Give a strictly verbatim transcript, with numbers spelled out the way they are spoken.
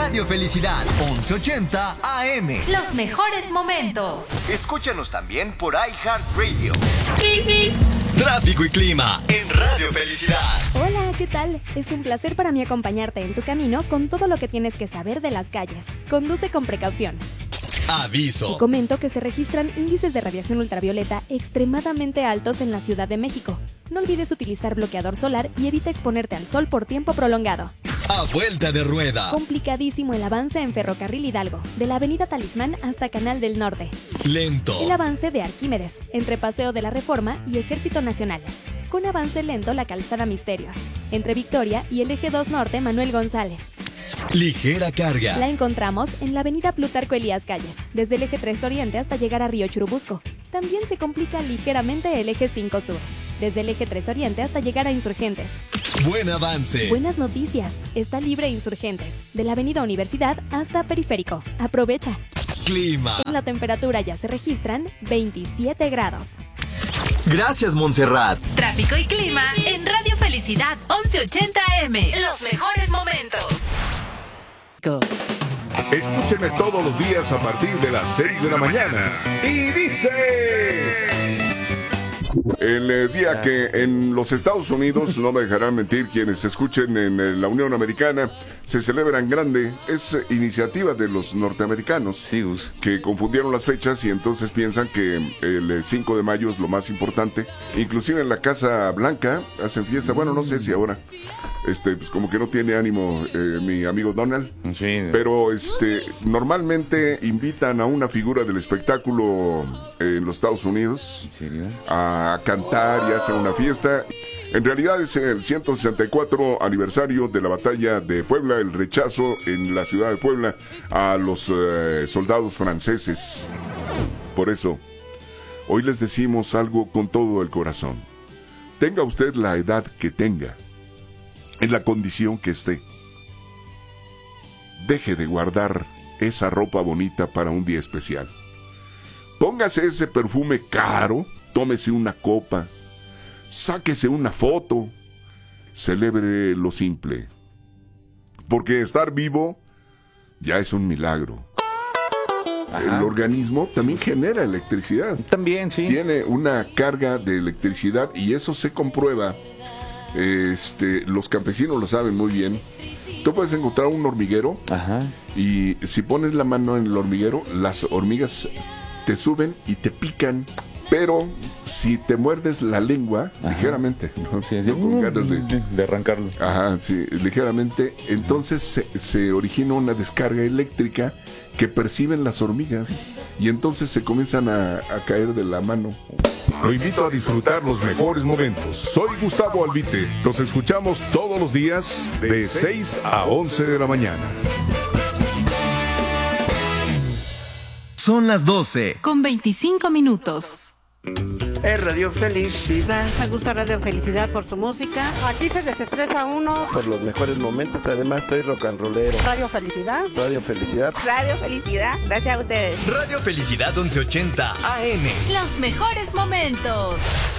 Radio Felicidad, once ochenta A M. Los mejores momentos. Escúchanos también por iHeartRadio. Tráfico y clima en Radio Felicidad. Hola, ¿qué tal? Es un placer para mí acompañarte en tu camino con todo lo que tienes que saber de las calles. Conduce con precaución. Aviso. Te comento que se registran índices de radiación ultravioleta extremadamente altos en la Ciudad de México. No olvides utilizar bloqueador solar y evita exponerte al sol por tiempo prolongado. A vuelta de rueda. Complicadísimo el avance en Ferrocarril Hidalgo, de la avenida Talismán hasta Canal del Norte. Lento. El avance de Arquímedes, entre Paseo de la Reforma y Ejército Nacional. Con avance lento la calzada Misterios, entre Victoria y el eje dos Norte Manuel González. Ligera carga. La encontramos en la avenida Plutarco Elías Calles, desde el eje tres Oriente hasta llegar a Río Churubusco. También se complica ligeramente el eje cinco Sur, desde el eje tres Oriente hasta llegar a Insurgentes. Buen avance. Buenas noticias. Está libre Insurgentes, de la avenida Universidad hasta Periférico. Aprovecha. Clima. En la temperatura ya se registran veintisiete grados. Gracias, Montserrat. Tráfico y clima en Radio Felicidad, once ochenta A M. Los mejores momentos. Go. Escúchenme todos los días a partir de las seis de la mañana. Y dice... El eh, día que en los Estados Unidos, no me dejarán mentir quienes escuchen en eh, la Unión Americana, se celebra en grande. Es eh, iniciativa de los norteamericanos, sí, Gus, que confundieron las fechas y entonces piensan que el eh, cinco de mayo es lo más importante. Inclusive en la Casa Blanca hacen fiesta. Bueno, no sé si ahora, este, pues como que no tiene ánimo eh, mi amigo Donald. Sí. Pero este, normalmente invitan a una figura del espectáculo eh, en los Estados Unidos. ¿En serio? A cantar y hacen una fiesta. En realidad es el ciento sesenta y cuatro aniversario de la batalla de Puebla, el rechazo en la ciudad de Puebla a los eh, soldados franceses. Por eso, hoy les decimos algo con todo el corazón. Tenga usted la edad que tenga, en la condición que esté, deje de guardar esa ropa bonita para un día especial. Póngase ese perfume caro, tómese una copa, sáquese una foto, celebre lo simple. Porque estar vivo ya es un milagro. Ajá. El organismo también genera electricidad. También, sí. Tiene una carga de electricidad y eso se comprueba. Este, los campesinos lo saben muy bien. Tú puedes encontrar un hormiguero. Ajá. Y si pones la mano en el hormiguero, las hormigas te suben y te pican. Pero si te muerdes la lengua, ajá, ligeramente, ¿no? Sí, sí. No con ganas de, de arrancarlo. Ajá, sí, ligeramente. Entonces se, se origina una descarga eléctrica que perciben las hormigas y entonces se comienzan a, a caer de la mano. Lo invito a disfrutar los mejores momentos. Soy Gustavo Albite. Los escuchamos todos los días de seis a once de la mañana. Son las doce. Con veinticinco minutos. Es Radio Felicidad. Me gusta Radio Felicidad por su música. Aquí se desestresa uno. Por los mejores momentos, además soy rock and rollero. Radio Felicidad. Radio Felicidad. Radio Felicidad. Gracias a ustedes. Radio Felicidad once ochenta A M. Los mejores momentos.